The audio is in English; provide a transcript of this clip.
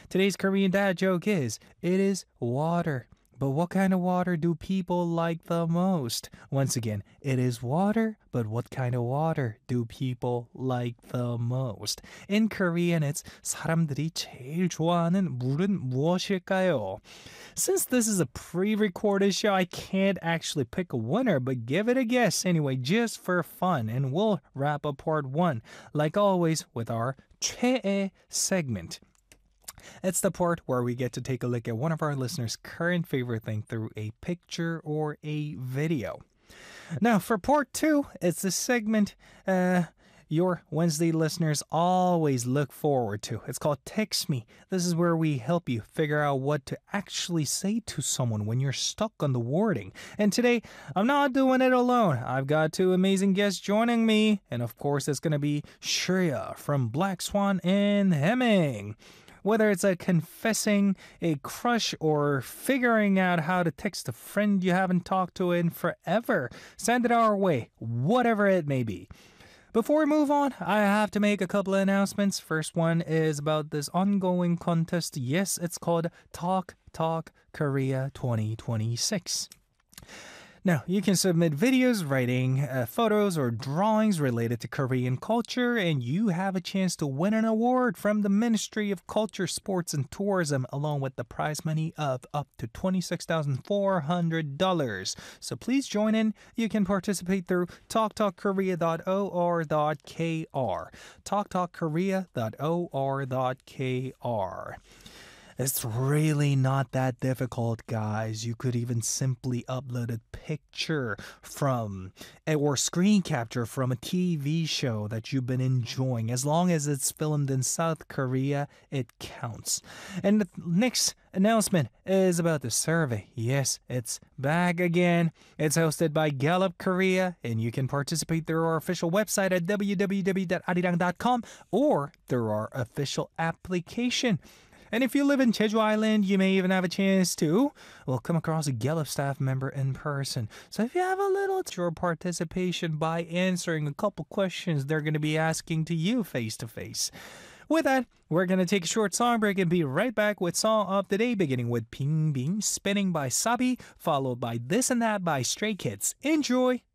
Today's Korean dad joke is it is water. But what kind of water do people like the most? Once again, it is water, but what kind of water do people like the most? In Korean, it's 사람들이 제일 좋아하는 물은 무엇일까요? Since this is a pre-recorded show, I can't actually pick a winner, but give it a guess anyway, just for fun. And we'll wrap up part one, like always, with our 최애 segment. It's the part where we get to take a look at one of our listeners' current favorite thing through a picture or a video. Now, for part two, it's a segment your Wednesday listeners always look forward to. It's called Text Me. This is where we help you figure out what to actually say to someone when you're stuck on the wording. And today, I'm not doing it alone. I've got two amazing guests joining me. And of course, it's going to be Shreya from Black Swan and Hemming. Whether it's a confessing a crush or figuring out how to text a friend you haven't talked to in forever, send it our way, whatever it may be. Before we move on, I have to make a couple of announcements. First one is about this ongoing contest. Yes, it's called Talk Korea 2026. Now, you can submit videos, writing, photos, or drawings related to Korean culture, and you have a chance to win an award from the Ministry of Culture, Sports, and Tourism, along with the prize money of up to $26,400. So please join in. You can participate through talktalkkorea.or.kr. talktalkkorea.or.kr. It's really not that difficult, guys. You could even simply upload a picture from or screen capture from a TV show that you've been enjoying. As long as it's filmed in South Korea, it counts. And the next announcement is about the survey. Yes, it's back again. It's hosted by Gallup Korea, and you can participate through our official website at www.arirang.com or through our official application. And if you live in Jeju Island, you may even have a chance to, come across a Gallup staff member in person. So if you have a little your participation by answering a couple questions they're going to be asking to you face to face. With that, we're going to take a short song break and be right back with Song of the Day, beginning with Ping Bing Spinning by Sabi, followed by This and That by Stray Kids. Enjoy!